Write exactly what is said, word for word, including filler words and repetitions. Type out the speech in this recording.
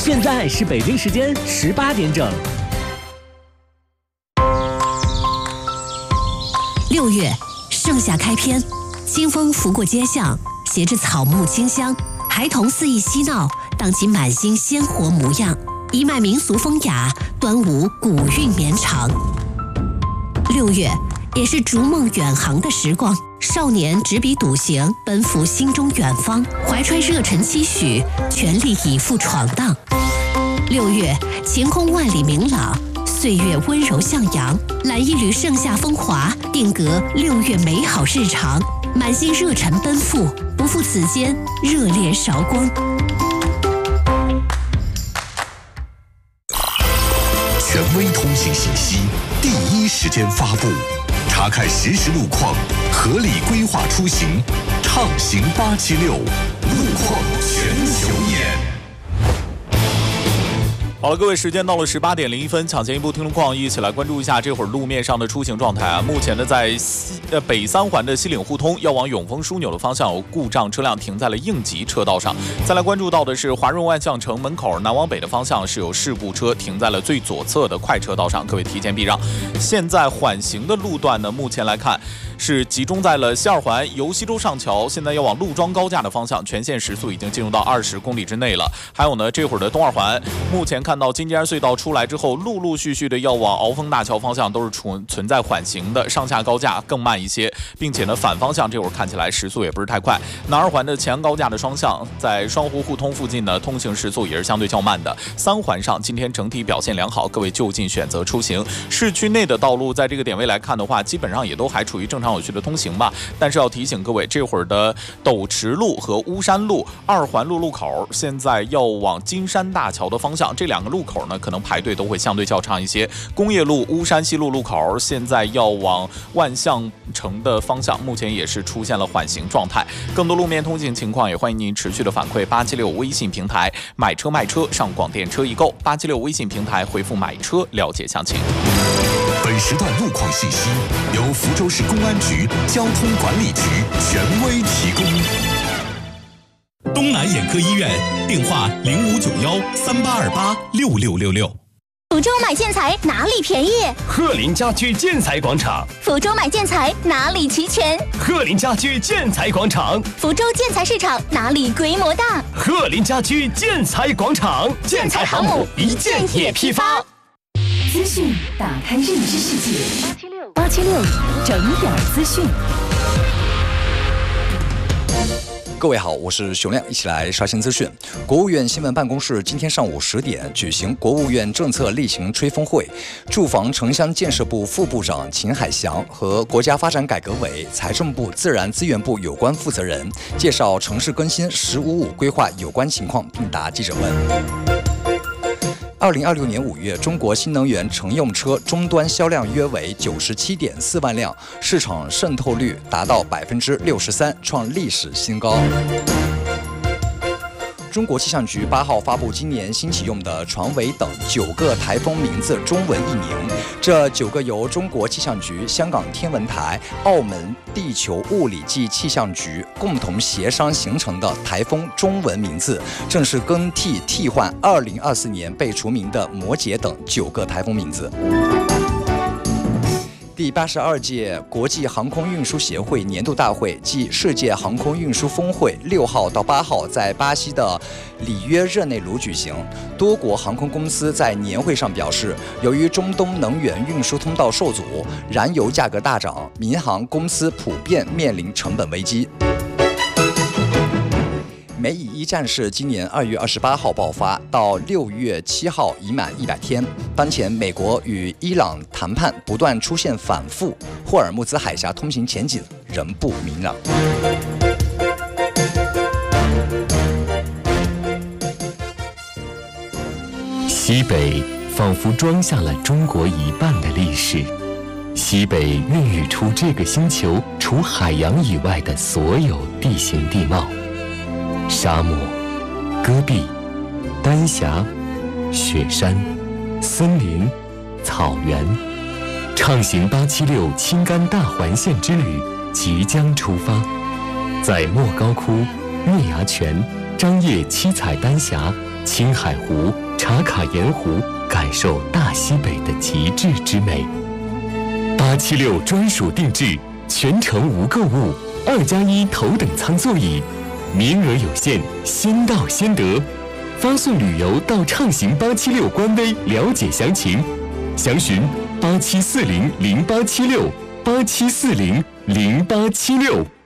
现在是北京时间十八点整。 六月，盛夏开篇，清风拂过街巷，携着草木清香，孩童肆意嬉闹，荡起满心鲜活模样。一脉民俗风雅，端午古韵绵长。六月，也是逐梦远航的时光，少年执笔笃行，奔赴心中远方，怀揣热忱期许，全力以赴闯荡。六月，晴空万里明朗，岁月温柔向阳，揽一缕盛夏风华，定格六月美好日常，满心热忱奔赴，不负此间热烈韶光。 权威通信信息，第一时间发布，查看实时路况，合理规划出行，畅行八七六，路况全球眼。 好了，各位，时间到了十八点零一分，抢先一步听路况，一起来关注一下这会儿路面上的出行状态啊。目前呢，在西呃北三环的西岭互通要往永丰枢纽的方向有故障车辆停在了应急车道上。再来关注到的是华润万象城门口南往北的方向是有事故车停在了最左侧的快车道上，各位提前避让。现在缓行的路段呢，目前来看是集中在了西二环由西周上桥，现在要往陆庄高架的方向，全线时速已经进入到二十公里之内了。还有呢，这会儿的东二环，目前看到金尖隧道出来之后，陆陆续续的要往鳌峰大桥方向都是存存在缓行的，上下高架更慢一些，并且呢反方向这会儿看起来时速也不是太快。南二环的前阳高架的双向在双湖互通附近呢，通行时速也是相对较慢的。三环上今天整体表现良好，各位就近选择出行。市区内的道路在这个点位来看的话，基本上也都还处于正常有序的通行吧。但是要提醒各位，这会儿的斗池路和巫山路二环路路口，现在要往金山大桥的方向，这两个路口呢可能排队都会相对较长一些。工业路巫山西路路口现在要往万象城的方向，目前也是出现了缓行状态。更多路面通行情况也欢迎您持续的反馈八七六微信平台买车卖车上广电车易购，八七六微信平台回复买车了解详情。 本时段路况信息由福州市公安局交通管理局权威提供。 东南眼科医院电话零五九幺三八二八六六六六。 福州买建材哪里便宜？ 鹤林家居建材广场。 福州买建材哪里齐全？ 鹤林家居建材广场。 福州建材市场哪里规模大？ 鹤林家居建材广场。 建材航母一建也批发。 资讯打开认知世界，八七六八七六整点资讯。 各位好，我是熊亮，一起来刷新资讯。国务院新闻办公室今天上午十点举行国务院政策例行吹风会，住房城乡建设部副部长秦海翔和国家发展改革委、财政部自然资源部有关负责人介绍城市更新“十五五”规划有关情况，并答记者问。二零二六年五月，中国新能源乘用车终端销量约为九十七点四万辆，市场渗透率达到百分之六十三，创历史新高。中国气象局八号发布今年新启用的船尾等九个台风名字中文译名，这九个由中国气象局、香港天文台、澳门地球物理暨气象局共同协商形成的台风中文名字，正式更替替换二零二四年被除名的摩羯等九个台风名字。第八十二届国际航空运输协会年度大会暨世界航空运输峰会六号到八号在巴西的里约热内卢举行。多国航空公司在年会上表示，由于中东能源运输通道受阻，燃油价格大涨，民航公司普遍面临成本危机。美以一战事今年二月二十八号爆发，到六月七号已满一百天。当前，美国与伊朗谈判不断出现反复，霍尔木兹海峡通行前景仍不明朗。 西北仿佛装下了中国一半的历史，西北孕育出这个星球除海洋以外的所有地形地貌。沙漠、戈壁、丹霞、雪山、森林、草原，畅行八七六青甘大环线之旅即将出发，在莫高窟、月牙泉、张掖七彩丹霞、 青海湖、茶卡盐湖，感受大西北的极致之美。八七六专属定制，全程无购物，二加一头等舱座椅，名额有限，先到先得。发送旅游到畅行八七六官微了解详情，详询八七四零零八七六八七四零零八七六。